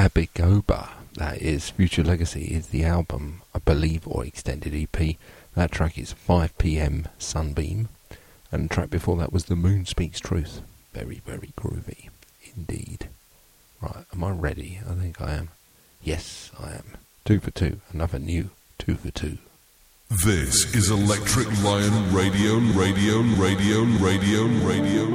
Abigoba. That is Future Legacy is the album, I believe, or extended EP. That track is 5 PM Sunbeam, and the track before that was The Moon Speaks Truth. Very, very groovy indeed. Right, am I ready? I think I am. Yes, I am. 2 for 2, another new 2 for 2. This is Electric Lion Radio.